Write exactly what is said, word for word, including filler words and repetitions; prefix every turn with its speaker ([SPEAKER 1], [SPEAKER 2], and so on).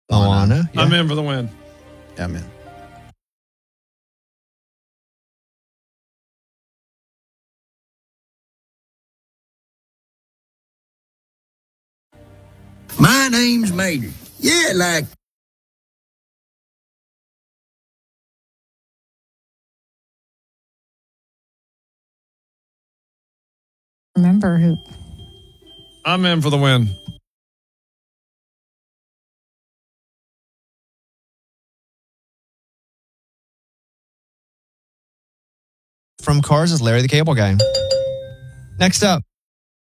[SPEAKER 1] Moana. Yeah.
[SPEAKER 2] I'm in for the win.
[SPEAKER 3] Yeah, I'm in.
[SPEAKER 4] My name's Mater. Yeah, like.
[SPEAKER 5] Remember who?
[SPEAKER 2] I'm in for the win.
[SPEAKER 1] From Cars is Larry the Cable Guy. Next up,